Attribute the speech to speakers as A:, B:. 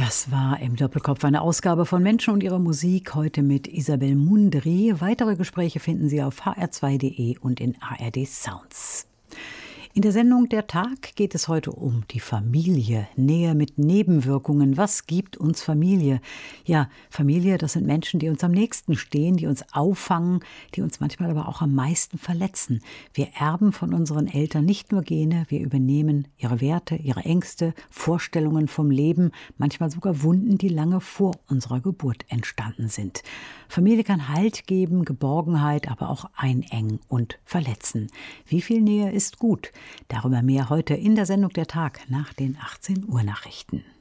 A: Das war im Doppelkopf eine Ausgabe von Menschen und ihrer Musik, heute mit Isabel Mundry. Weitere Gespräche finden Sie auf hr2.de und in ARD Sounds. In der Sendung Der Tag geht es heute um die Familie, Nähe mit Nebenwirkungen. Was gibt uns Familie? Ja, Familie, das sind Menschen, die uns am nächsten stehen, die uns auffangen, die uns manchmal aber auch am meisten verletzen. Wir erben von unseren Eltern nicht nur Gene, wir übernehmen ihre Werte, ihre Ängste, Vorstellungen vom Leben, manchmal sogar Wunden, die lange vor unserer Geburt entstanden sind. Familie kann Halt geben, Geborgenheit, aber auch einengen und verletzen. Wie viel Nähe ist gut? Darüber mehr heute in der Sendung Der Tag nach den 18 Uhr Nachrichten.